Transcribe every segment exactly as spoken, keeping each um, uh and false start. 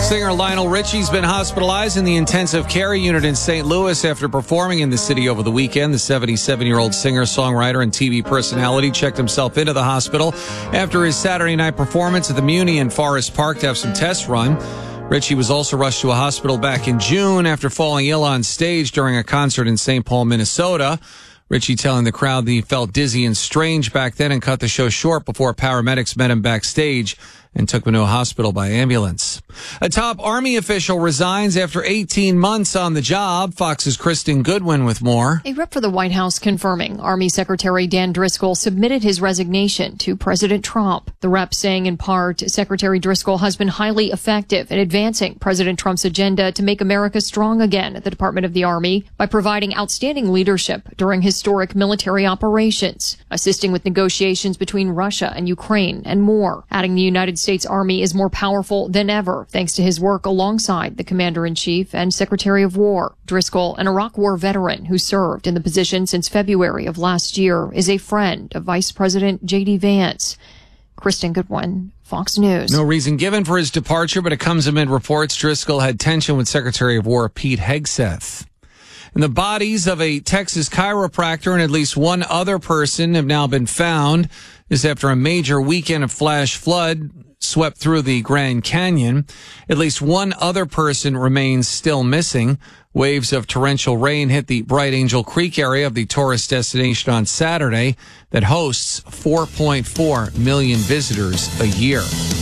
Singer Lionel Richie's been hospitalized in the intensive care unit in Saint Louis after performing in the city over the weekend. The seventy-seven-year-old singer, songwriter, and T V personality checked himself into the hospital after his Saturday night performance at the Muni in Forest Park to have some tests run. Richie was also rushed to a hospital back in June after falling ill on stage during a concert in Saint Paul, Minnesota. Richie telling the crowd that he felt dizzy and strange back then and cut the show short before paramedics met him backstage and took him to a hospital by ambulance. A top Army official resigns after eighteen months on the job. Fox's Kristen Goodwin with more. A rep for the White House confirming Army Secretary Dan Driscoll submitted his resignation to President Trump. The rep saying in part, Secretary Driscoll has been highly effective in advancing President Trump's agenda to make America strong again at the Department of the Army by providing outstanding leadership during historic military operations, assisting with negotiations between Russia and Ukraine, and more. Adding the United States Army is more powerful than ever thanks to his work alongside the Commander-in-Chief and Secretary of War. Driscoll, an Iraq War veteran who served in the position since February of last year, is a friend of Vice President J D Vance. Kristen Goodwin, Fox News. No reason given for his departure, but it comes amid reports Driscoll had tension with Secretary of War Pete Hegseth. And the bodies of a Texas chiropractor and at least one other person have now been found. This after a major weekend of flash flood swept through the Grand Canyon. At least one other person remains still missing. Waves of torrential rain hit the Bright Angel Creek area of the tourist destination on Saturday that hosts four point four million visitors a year.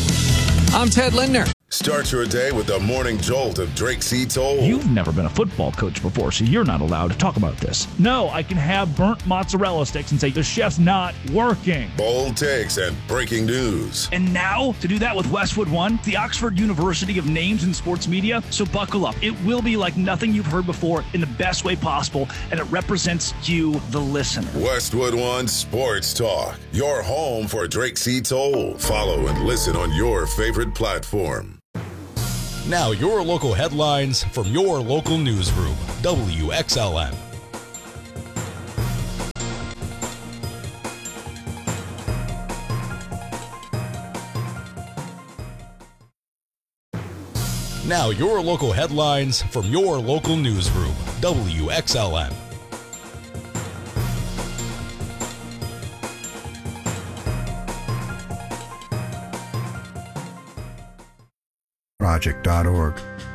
I'm Ted Lindner. Start your day with the morning jolt of Drake C. Toll. You've never been a football coach before, so you're not allowed to talk about this. No, I can have burnt mozzarella sticks and say, the chef's not working. Bold takes and breaking news. And now, to do that with Westwood One, the Oxford University of Names in Sports Media. So buckle up. It will be like nothing you've heard before in the best way possible, and it represents you, the listener. Westwood One Sports Talk, your home for Drake C. Toll. Follow and listen on your favorite platform. Now your local headlines from your local newsroom, W X L N. Now your local headlines from your local newsroom, W X L N. project dot org.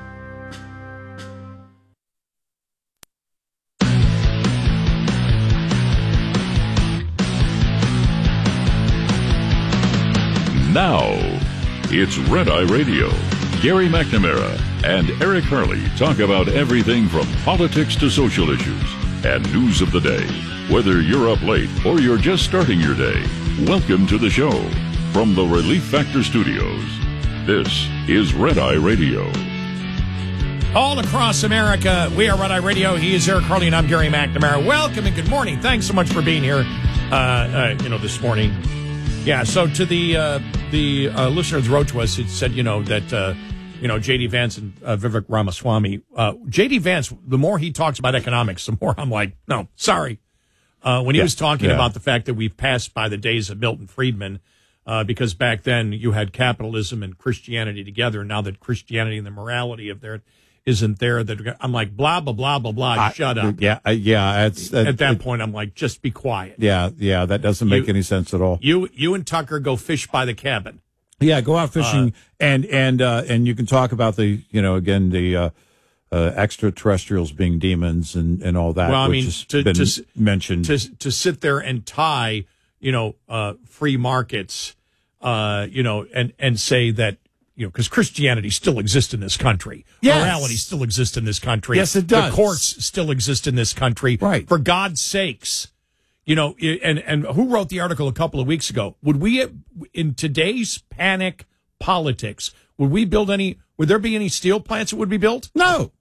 Now, it's Red Eye Radio. Gary McNamara and Eric Harley talk about everything from politics to social issues and news of the day. Whether you're up late or you're just starting your day, welcome to the show. From the Relief Factor Studios, this is Red Eye Radio. All across America, we are Red Eye Radio. He is Eric Harley, and I'm Gary McNamara. Welcome and good morning. Thanks so much for being here, uh, uh, you know, this morning. Yeah, so to the uh, the uh, listeners wrote to us, it said, you know, that, uh, you know, J D Vance and uh, Vivek Ramaswamy. Uh, J D Vance, the more he talks about economics, the more I'm like, no, sorry. Uh, when he yeah, was talking yeah. about the fact that we've passed by the days of Milton Friedman, Uh, because back then you had capitalism and Christianity together. Now that Christianity and the morality of there isn't there, that I'm like, blah, blah, blah, blah, blah, uh, shut up. Yeah, uh, yeah. It's, uh, at that it, point, I'm like, just be quiet. Yeah, yeah, that doesn't make you, any sense at all. You you and Tucker go fish by the cabin. Yeah, go out fishing, uh, and and uh, and you can talk about the, you know, again, the uh, uh, extraterrestrials being demons and, and all that, well, I which mean, has to, been to, mentioned. To, to sit there and tie, you know, uh, free markets, uh, you know, and, and say that, you know, because Christianity still exists in this country. Yes. Morality still exists in this country. Yes, it does. The courts still exist in this country. Right. For God's sakes. You know, and, and who wrote the article a couple of weeks ago? Would we, in today's panic politics, would we build any, would there be any steel plants that would be built? No.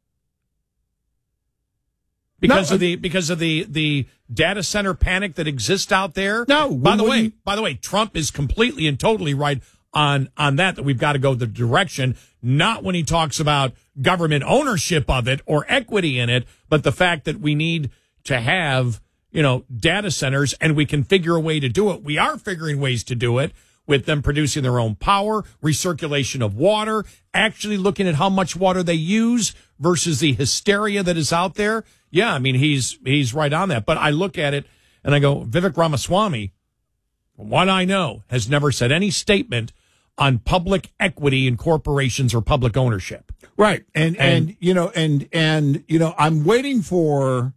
Because no. of the because of the, the data center panic that exists out there. No. By the way, you... by the way, Trump is completely and totally right on on that. That we've got to go the direction. Not when he talks about government ownership of it or equity in it, but the fact that we need to have, you know, data centers, and we can figure a way to do it. We are figuring ways to do it. with them producing their own power, recirculation of water, actually looking at how much water they use versus the hysteria that is out there. Yeah, I mean, he's he's right on that. But I look at it and I go, Vivek Ramaswamy, from what I know, has never said any statement on public equity in corporations or public ownership. Right. And, and, and you know, and, and, you know, I'm waiting for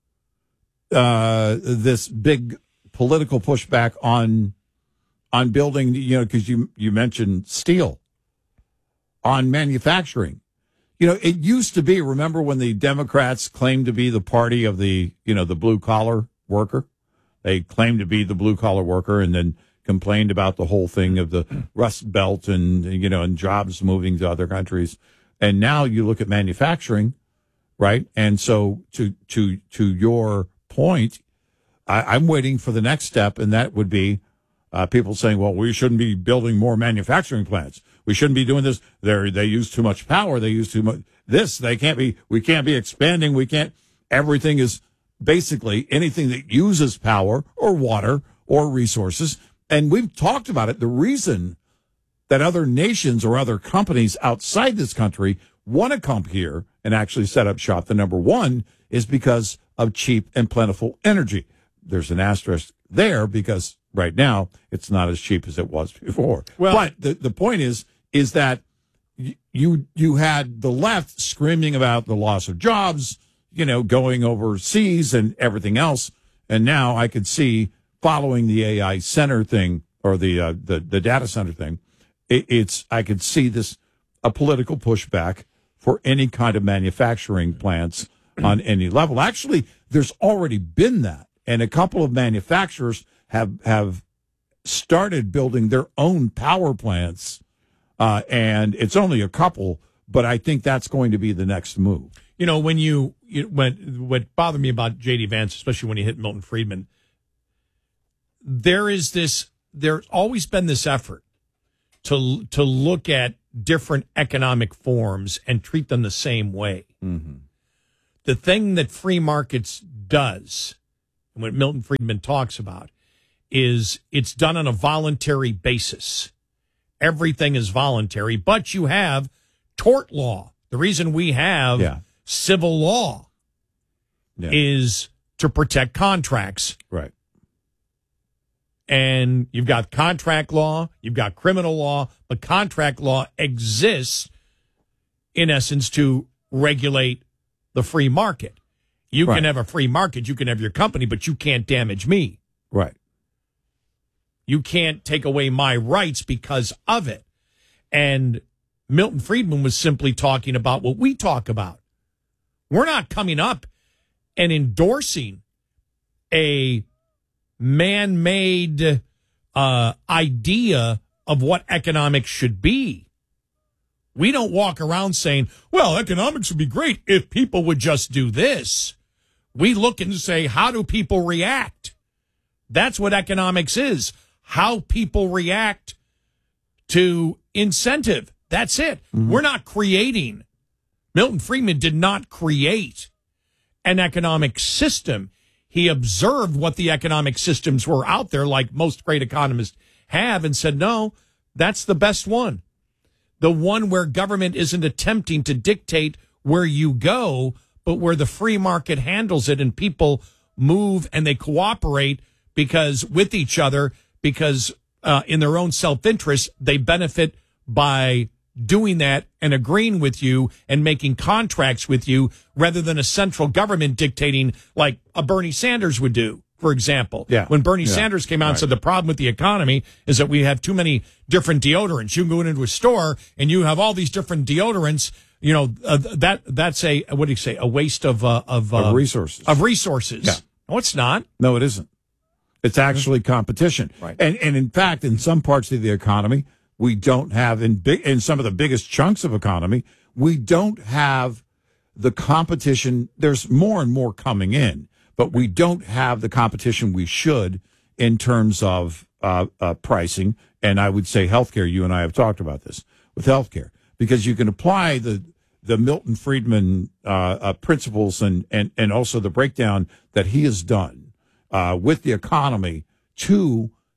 uh, this big political pushback on, on building, you know, because you, you mentioned steel, on manufacturing. You know, it used to be, remember when the Democrats claimed to be the party of the, you know, the blue collar worker? They claimed to be the blue collar worker and then complained about the whole thing of the Rust Belt and, you know, and jobs moving to other countries. And now you look at manufacturing, right? And so to, to, to your point, I, I'm waiting for the next step. And that would be uh, people saying, well, we shouldn't be building more manufacturing plants. We shouldn't be doing this. They they use too much power. They use too much this. They can't be, we can't be expanding. We can't, everything is basically anything that uses power or water or resources. And we've talked about it. The reason that other nations or other companies outside this country want to come here and actually set up shop, the number one, is because of cheap and plentiful energy. There's an asterisk there because right now it's not as cheap as it was before. Well, but the, the point is, is that you, you had the left screaming about the loss of jobs, you know, going overseas and everything else. And now I could see following the A I center thing or the, uh, the, the data center thing, it, it's, I could see this, a political pushback for any kind of manufacturing plants on any level. Actually, there's already been that. And a couple of manufacturers have, have started building their own power plants. Uh, and it's only a couple, but I think that's going to be the next move. You know, when you, you when, what bothered me about J D Vance, especially when he hit Milton Friedman, there is this, there's always been this effort to, to look at different economic forms and treat them the same way. Mm-hmm. The thing that free markets does, and what Milton Friedman talks about, is it's done on a voluntary basis. Everything is voluntary, but you have tort law. The reason we have yeah. civil law yeah. is to protect contracts. Right. And you've got contract law, you've got criminal law, but contract law exists, in essence, to regulate the free market. You right. can have a free market, you can have your company, but you can't damage me. Right. You can't take away my rights because of it. And Milton Friedman was simply talking about what we talk about. We're not coming up and endorsing a man-made uh, idea of what economics should be. We don't walk around saying, well, economics would be great if people would just do this. We look and say, how do people react? That's what economics is. How people react to incentive. That's it. Mm-hmm. We're not creating. Milton Friedman did not create an economic system. He observed what the economic systems were out there, like most great economists have, and said, no, that's the best one. The one where government isn't attempting to dictate where you go, but where the free market handles it and people move and they cooperate because with each other, because uh, in their own self-interest, they benefit by doing that and agreeing with you and making contracts with you rather than a central government dictating like a Bernie Sanders would do, for example. Yeah. When Bernie yeah. Sanders came out right. and said the problem with the economy is that we have too many different deodorants. You can go into a store and you have all these different deodorants. You know, uh, that that's a, what do you say, a waste of, uh, of, uh, of resources. Of resources. Yeah. No, it's not. No, it isn't. It's actually competition. Right. And, and in fact, in some parts of the economy, we don't have, in big, in some of the biggest chunks of economy, we don't have the competition. There's more and more coming in, but we don't have the competition we should in terms of uh, uh, pricing. And I would say healthcare. You and I have talked about this with healthcare, because you can apply the the Milton Friedman uh, uh, principles and, and, and also the breakdown that he has done uh, with the economy to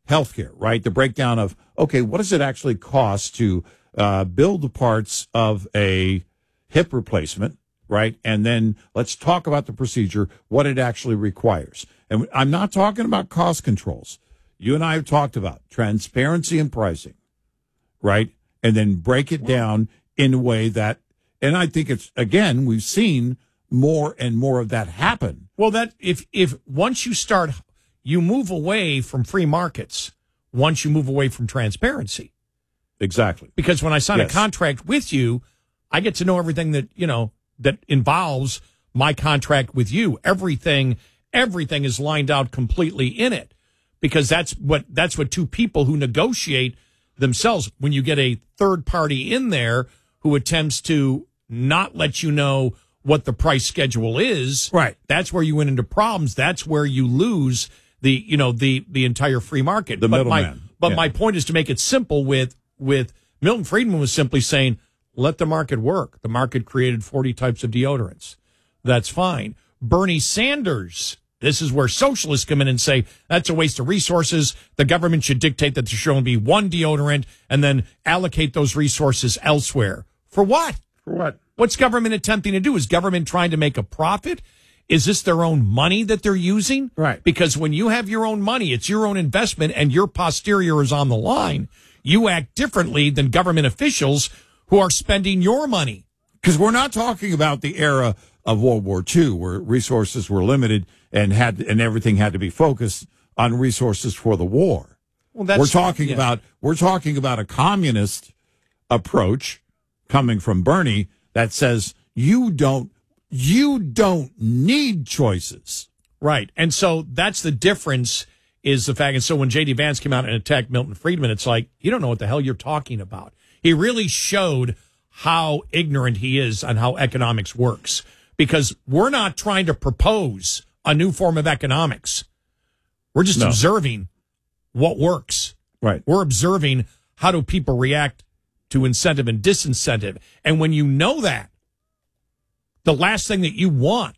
healthcare, right? The breakdown of, okay, what does it actually cost to uh, build the parts of a hip replacement, right? And then let's talk about the procedure, what it actually requires. And I'm not talking about cost controls. You and I have talked about transparency and pricing, right? And then break it down in a way that, and I think it's, again, we've seen more and more of that happen. Well, that if if once you start, you move away from free markets, once you move away from transparency. Exactly. Because when I sign Yes. a contract with you, I get to know everything that, you know, that involves my contract with you. Everything, everything is lined out completely in it, because that's what, that's what two people who negotiate themselves. When you get a third party in there who attempts to not let you know what the price schedule is, right, that's where you went into problems. That's where you lose the, you know, the, the entire free market. The but my, middleman. but Yeah. my point is to make it simple with, with Milton Friedman was simply saying, let the market work. The market created forty types of deodorants. That's fine. Bernie Sanders, this is where socialists come in and say, that's a waste of resources. The government should dictate that there should only be one deodorant and then allocate those resources elsewhere. For what? For what? What's government attempting to do? Is government trying to make a profit? Is this their own money that they're using? Right. Because when you have your own money, it's your own investment and your posterior is on the line. You act differently than government officials who are spending your money. Because we're not talking about the era of World War Two, where resources were limited and had and everything had to be focused on resources for the war. Well, that's, we're talking yeah. about we're talking about a communist approach coming from Bernie that says you don't you don't need choices. Right. And so that's the difference, is the fact. And so when J D Vance came out and attacked Milton Friedman, it's like, you don't know what the hell you're talking about. He really showed how ignorant he is on how economics works, because we're not trying to propose a new form of economics. We're just No. observing what works. Right. We're observing how do people react to incentive and disincentive. And when you know that, the last thing that you want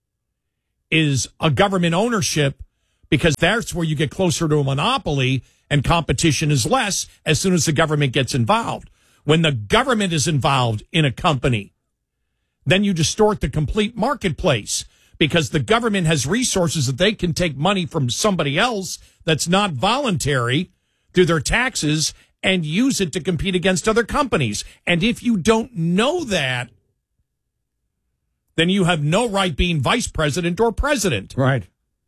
is a government ownership, because that's where you get closer to a monopoly and competition is less as soon as the government gets involved. When the government is involved in a company, then you distort the complete marketplace, because the government has resources that they can take money from somebody else that's not voluntary through their taxes and use it to compete against other companies. And if you don't know that, then you have no right being vice president or president. Right.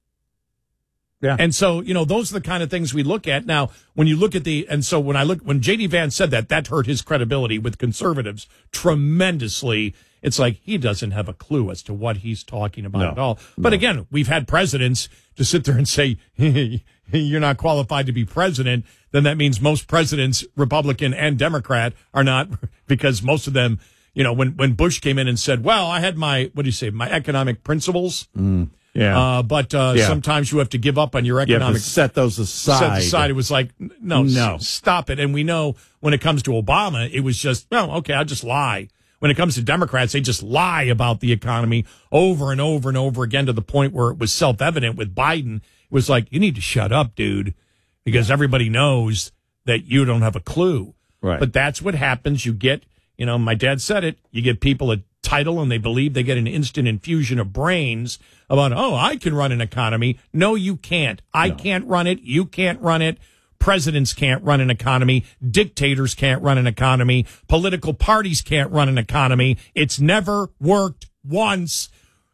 Yeah. And so, you know, those are the kind of things we look at. Now, when you look at the, and so when I look, when J D Vance said that, that hurt his credibility with conservatives tremendously. It's like he doesn't have a clue as to what he's talking about No. at all. But No. again, we've had presidents to sit there and say, you're not qualified to be president. Then that means most presidents, Republican and Democrat, are not, because most of them, you know, when, when Bush came in and said, well, I had my, what do you say, my economic principles. Mm, yeah. Uh, but uh, Yeah. sometimes you have to give up on your You have economic. to set those aside. Set aside. It was like, no, No. s- stop it. And we know when it comes to Obama, it was just, well, okay, I'll just lie. When it comes to Democrats, they just lie about the economy over and over and over again, to the point where it was self-evident with Biden. It was like, you need to shut up, dude, because everybody knows that you don't have a clue. Right. But that's what happens. You get, you know, my dad said it, you get people a title and they believe they get an instant infusion of brains about, oh, I can run an economy. No, you can't. I No. can't run it. You can't run it. Presidents can't run an economy. Dictators can't run an economy. Political parties can't run an economy. It's never worked once.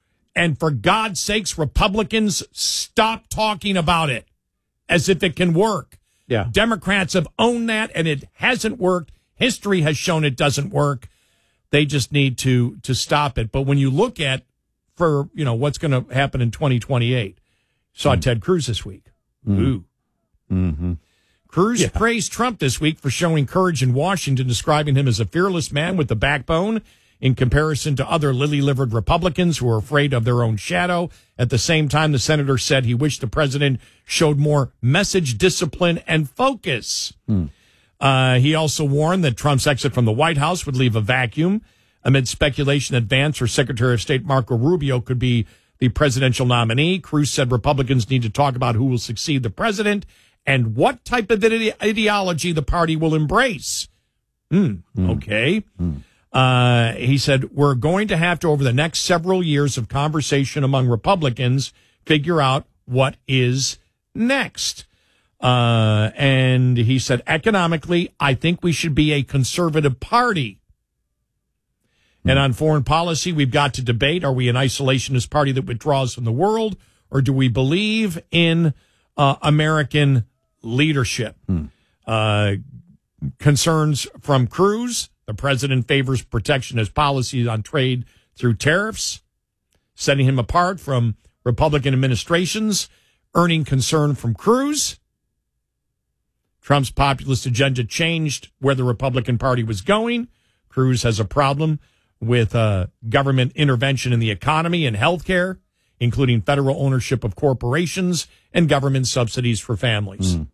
And for God's sakes, Republicans, stop talking about it as if it can work. Yeah. Democrats have owned that, and it hasn't worked. History has shown it doesn't work. They just need to to stop it. But when you look at, for, you know, what's going to happen in twenty twenty-eight, saw Mm. Ted Cruz this week. Mm. Ooh. Mm-hmm. Cruz Yeah. praised Trump this week for showing courage in Washington, describing him as a fearless man with a backbone in comparison to other lily-livered Republicans who are afraid of their own shadow. At the same time, the senator said he wished the president showed more message discipline and focus. Mm. Uh, he also warned that Trump's exit from the White House would leave a vacuum amid speculation that Vance or Secretary of State Marco Rubio could be the presidential nominee. Cruz said Republicans need to talk about who will succeed the president and what type of ide- ideology the party will embrace. Hmm. Mm. Okay. Mm. Uh, he said, we're going to have to, over the next several years of conversation among Republicans, figure out what is next. Uh, and he said, economically, I think we should be a conservative party. Mm. And on foreign policy, we've got to debate, are we an isolationist party that withdraws from the world, or do we believe in uh, American leadership? Mm. Uh, concerns from Cruz. The president favors protectionist policies on trade through tariffs, setting him apart from Republican administrations, earning concern from Cruz. Trump's populist agenda changed where the Republican Party was going. Cruz has a problem with uh, government intervention in the economy and healthcare, including federal ownership of corporations and government subsidies for families. Mm.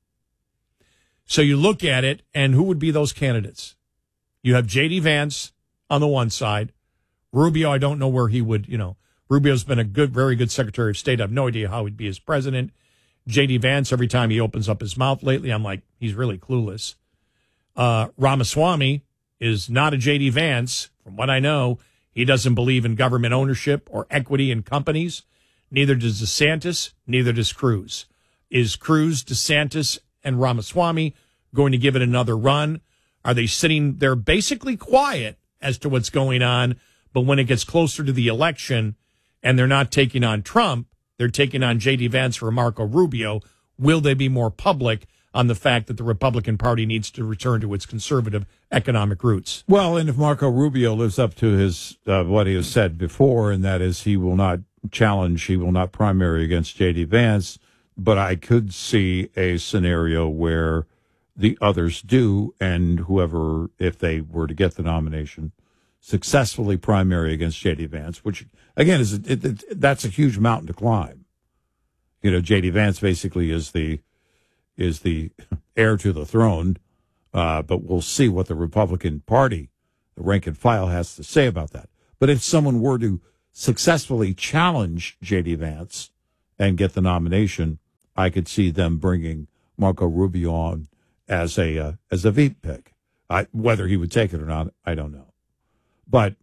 So you look at it, and who would be those candidates? You have J D. Vance on the one side. Rubio, I don't know where he would, you know, Rubio's been a good, very good Secretary of State. I have no idea how he'd be as president. J D. Vance, every time he opens up his mouth lately, I'm like, he's really clueless. Uh, Ramaswamy is not a J D. Vance. From what I know, he doesn't believe in government ownership or equity in companies. Neither does DeSantis, neither does Cruz. Is Cruz, DeSantis, and Ramaswamy going to give it another run? Are they sitting there basically quiet as to what's going on, but when it gets closer to the election and they're not taking on Trump, they're taking on J D. Vance or Marco Rubio, will they be more public on the fact that the Republican Party needs to return to its conservative economic roots? Well, and if Marco Rubio lives up to his uh, what he has said before, and that is he will not challenge, he will not primary against J D. Vance, but I could see a scenario where the others do, and whoever, if they were to get the nomination, successfully primary against J D. Vance, which, again, is it, it, that's a huge mountain to climb. You know, J D. Vance basically is the is the heir to the throne, uh, but we'll see what the Republican Party, the rank and file, has to say about that. But if someone were to successfully challenge J D. Vance and get the nomination, I could see them bringing Marco Rubio on as a uh, as a V P pick. I, whether he would take it or not, I don't know. But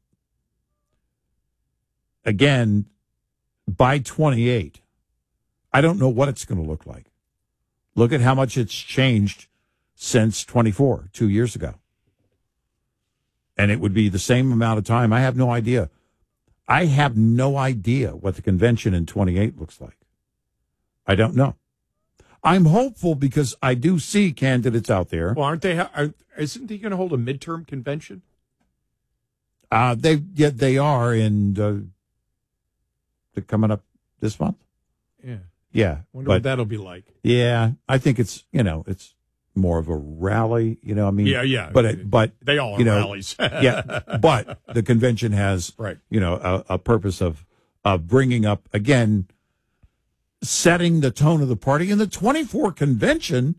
again, by twenty-eight, I don't know what it's going to look like. Look at how much it's changed since twenty-four, two years ago. And it would be the same amount of time. I have no idea. I have no idea what the convention in twenty-eight looks like. I don't know. I'm hopeful because I do see candidates out there. Well, aren't they? Are, isn't he going to hold a midterm convention? Uh, they yeah, they are, and uh, they're coming up this month. Yeah, yeah. Wonder but, what that'll be like. Yeah, I think it's you know it's more of a rally. You know, I mean, yeah, yeah. But it, but they all are you know, rallies. Yeah, but the convention has right. You know, a, a purpose of of bringing up again. Setting the tone of the party. And the twenty-four convention,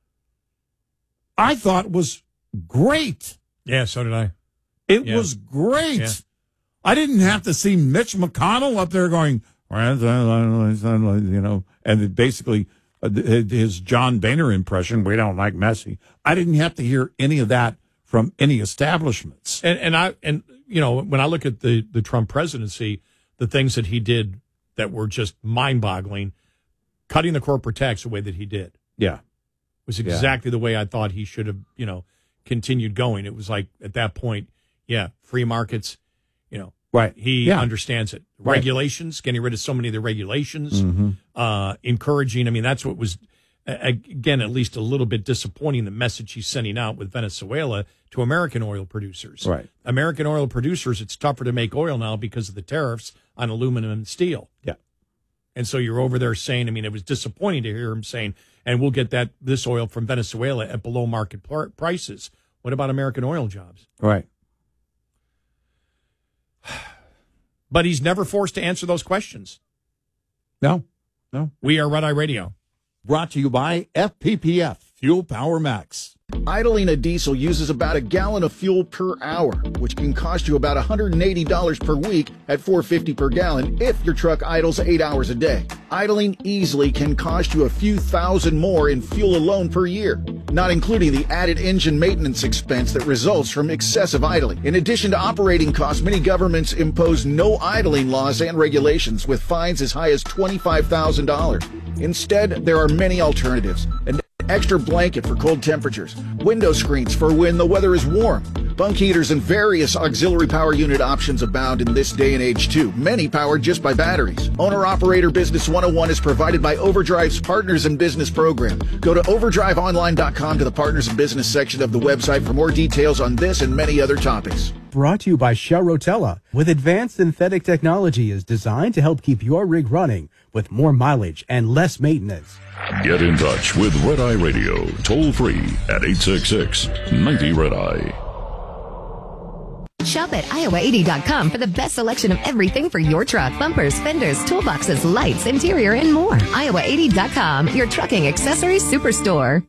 I thought was great. Yeah, so did I. It yeah. was great. Yeah. I didn't have to see Mitch McConnell up there going, you know, and basically his John Boehner impression, we don't like Messi. I didn't have to hear any of that from any establishments. And, and I, and you know, when I look at the, the Trump presidency, the things that he did that were just mind-boggling, cutting the corporate tax the way that he did. Yeah. Was exactly yeah. the way I thought he should have, you know, continued going. It was like, at that point, yeah, free markets, you know. Right. He yeah. understands it. Right. Regulations, getting rid of so many of the regulations, mm-hmm. uh, encouraging. I mean, that's what was, again, at least a little bit disappointing, the message he's sending out with Venezuela to American oil producers. Right. American oil producers, it's tougher to make oil now because of the tariffs on aluminum and steel. Yeah. And so you're over there saying, I mean, it was disappointing to hear him saying, and we'll get that this oil from Venezuela at below market prices. What about American oil jobs? Right. But he's never forced to answer those questions. No, no. We are Red Eye Radio. Brought to you by F P P F, Fuel Power Max. Idling a diesel uses about a gallon of fuel per hour, which can cost you about one hundred eighty dollars per week at four dollars and fifty cents per gallon if your truck idles eight hours a day. Idling easily can cost you a few thousand more in fuel alone per year, not including the added engine maintenance expense that results from excessive idling. In addition to operating costs, many governments impose no idling laws and regulations with fines as high as twenty-five thousand dollars. Instead, there are many alternatives. An extra blanket for cold temperatures, window screens for when the weather is warm, bunk heaters, and various auxiliary power unit options abound in this day and age too, many powered just by batteries. Owner-Operator Business one oh one is provided by Overdrive's Partners in Business program. Go to overdrive online dot com to the Partners in Business section of the website for more details on this and many other topics. Brought to you by Shell Rotella. With advanced synthetic technology is designed to help keep your rig running with more mileage and less maintenance. Get in touch with Red Eye Radio, toll free at eight six six, nine zero, Red Eye. Shop at Iowa eighty dot com for the best selection of everything for your truck. Bumpers, fenders, toolboxes, lights, interior, and more. Iowa eighty dot com, your trucking accessories superstore.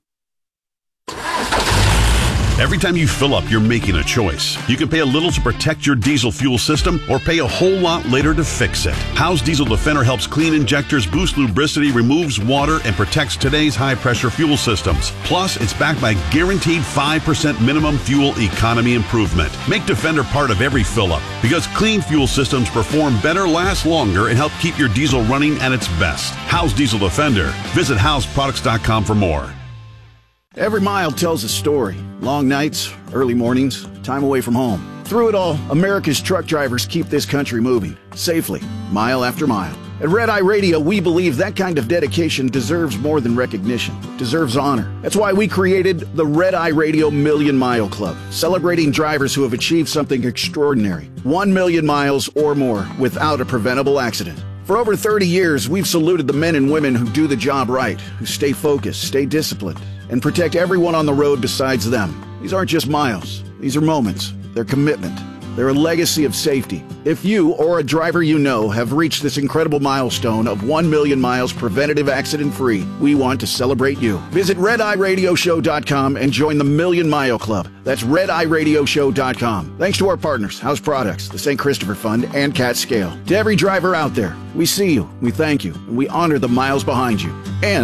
Every time you fill up, you're making a choice. You can pay a little to protect your diesel fuel system or pay a whole lot later to fix it. How's Diesel Defender helps clean injectors, boost lubricity, removes water, and protects today's high-pressure fuel systems. Plus, it's backed by guaranteed five percent minimum fuel economy improvement. Make Defender part of every fill-up because clean fuel systems perform better, last longer, and help keep your diesel running at its best. How's Diesel Defender? Visit howes products dot com for more. Every mile tells a story. Long nights, early mornings, time away from home. Through it all, America's truck drivers keep this country moving, safely, mile after mile. At Red Eye Radio, we believe that kind of dedication deserves more than recognition, deserves honor. That's why we created the Red Eye Radio Million Mile Club, celebrating drivers who have achieved something extraordinary. One million miles or more without a preventable accident. For over thirty years, we've saluted the men and women who do the job right, who stay focused, stay disciplined, and protect everyone on the road besides them. These aren't just miles. These are moments. They're commitment. They're a legacy of safety. If you or a driver you know have reached this incredible milestone of one million miles preventative accident-free, we want to celebrate you. Visit red eye radio show dot com and join the Million Mile Club. That's red eye radio show dot com. Thanks to our partners, House Products, the Saint Christopher Fund, and Cat Scale. To every driver out there, we see you, we thank you, and we honor the miles behind you. And